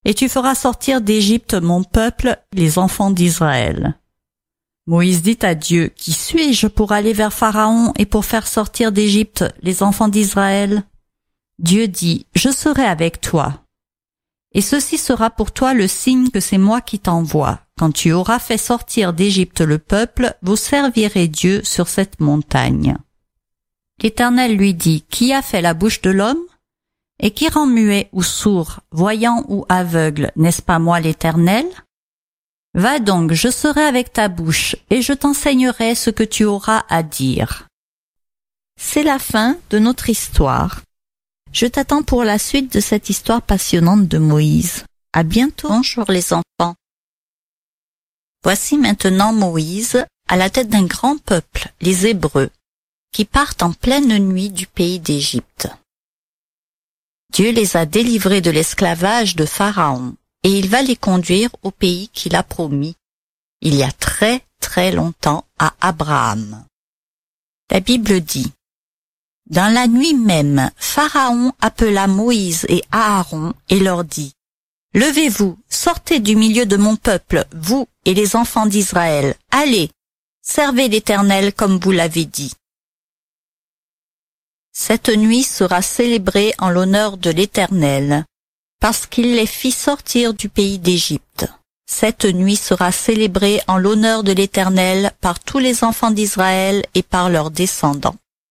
et tu feras sortir d'Égypte mon peuple, les enfants d'Israël. » Moïse dit à Dieu, « Qui suis-je pour aller vers Pharaon et pour faire sortir d'Égypte les enfants d'Israël ?» Dieu dit, « Je serai avec toi. Et ceci sera pour toi le signe que c'est moi qui t'envoie. Quand tu auras fait sortir d'Égypte le peuple, vous servirez Dieu sur cette montagne. » L'Éternel lui dit, « Qui a fait la bouche de l'homme? Et qui rend muet ou sourd, voyant ou aveugle, n'est-ce pas moi l'Éternel? Va donc, je serai avec ta bouche, et je t'enseignerai ce que tu auras à dire. » C'est la fin de notre histoire. Je t'attends pour la suite de cette histoire passionnante de Moïse. À bientôt. Bonjour les enfants. Voici maintenant Moïse à la tête d'un grand peuple, les Hébreux, qui partent en pleine nuit du pays d'Égypte. Dieu les a délivrés de l'esclavage de Pharaon et il va les conduire au pays qu'il a promis, il y a très très longtemps à Abraham. La Bible dit: « Dans la nuit même, Pharaon appela Moïse et Aaron et leur dit: « Levez-vous, sortez du milieu de mon peuple, vous et les enfants d'Israël. Allez, servez l'Éternel comme vous l'avez dit. » Cette nuit sera célébrée en l'honneur de l'Éternel, parce qu'il les fit sortir du pays d'Égypte. Cette nuit sera célébrée en l'honneur de l'Éternel par tous les enfants d'Israël et par leurs descendants.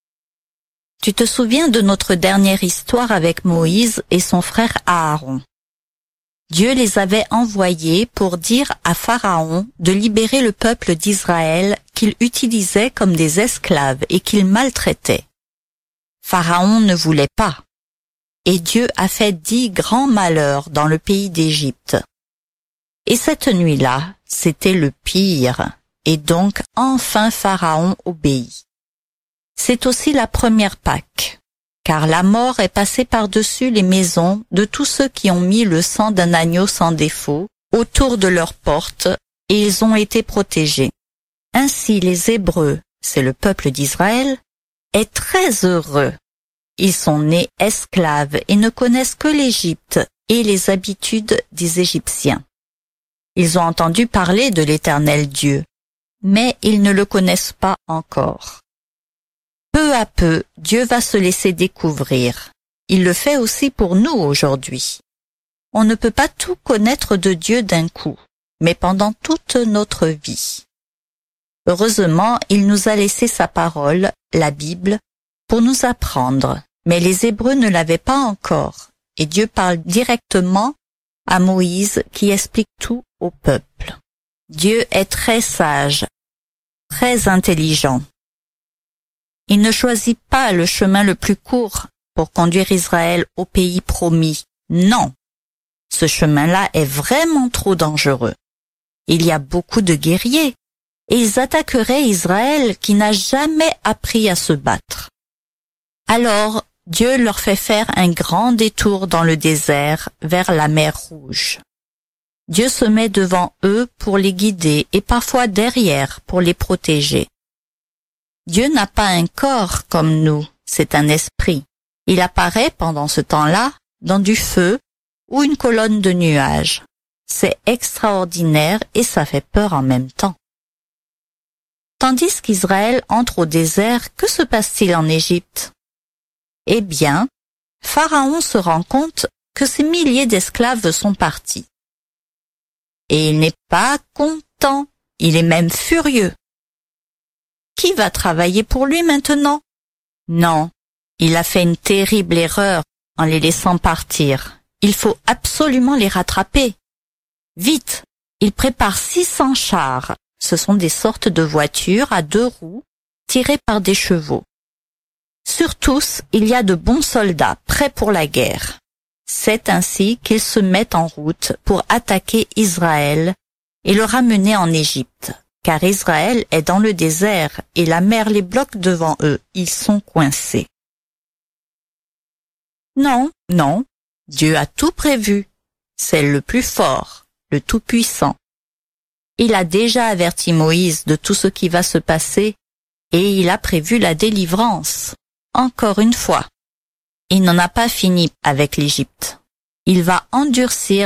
Tu te souviens de notre dernière histoire avec Moïse et son frère Aaron. Dieu les avait envoyés pour dire à Pharaon de libérer le peuple d'Israël qu'il utilisait comme des esclaves et qu'il maltraitait. Pharaon ne voulait pas, et Dieu a fait 10 grands malheurs dans le pays d'Égypte. Et cette nuit-là, c'était le pire, et donc enfin Pharaon obéit. C'est aussi la première Pâque, car la mort est passée par-dessus les maisons de tous ceux qui ont mis le sang d'un agneau sans défaut autour de leurs portes, et ils ont été protégés. Ainsi les Hébreux, c'est le peuple d'Israël, est très heureux. Ils sont nés esclaves et ne connaissent que l'Égypte et les habitudes des Égyptiens. Ils ont entendu parler de l'Éternel Dieu, mais ils ne le connaissent pas encore. Peu à peu, Dieu va se laisser découvrir. Il le fait aussi pour nous aujourd'hui. On ne peut pas tout connaître de Dieu d'un coup, mais pendant toute notre vie. Heureusement, il nous a laissé sa parole, la Bible, pour nous apprendre, mais les Hébreux ne l'avaient pas encore, et Dieu parle directement à Moïse qui explique tout au peuple. Dieu est très sage, très intelligent. Il ne choisit pas le chemin le plus court pour conduire Israël au pays promis. Non, ce chemin-là est vraiment trop dangereux. Il y a beaucoup de guerriers, et ils attaqueraient Israël qui n'a jamais appris à se battre. Alors, Dieu leur fait faire un grand détour dans le désert vers la mer Rouge. Dieu se met devant eux pour les guider et parfois derrière pour les protéger. Dieu n'a pas un corps comme nous, c'est un esprit. Il apparaît pendant ce temps-là dans du feu ou une colonne de nuages. C'est extraordinaire et ça fait peur en même temps. Tandis qu'Israël entre au désert, que se passe-t-il en Égypte? Eh bien, Pharaon se rend compte que ces milliers d'esclaves sont partis. Et il n'est pas content, il est même furieux. Qui va travailler pour lui maintenant? Non, il a fait une terrible erreur en les laissant partir. Il faut absolument les rattraper. Vite, il prépare 600 chars. Ce sont des sortes de voitures à 2 roues tirées par des chevaux. Sur tous, il y a de bons soldats prêts pour la guerre. C'est ainsi qu'ils se mettent en route pour attaquer Israël et le ramener en Égypte. Car Israël est dans le désert et la mer les bloque devant eux. Ils sont coincés. Non, non, Dieu a tout prévu. C'est le plus fort, le Tout-Puissant. Il a déjà averti Moïse de tout ce qui va se passer et il a prévu la délivrance. Encore une fois, il n'en a pas fini avec l'Égypte. Il va endurcir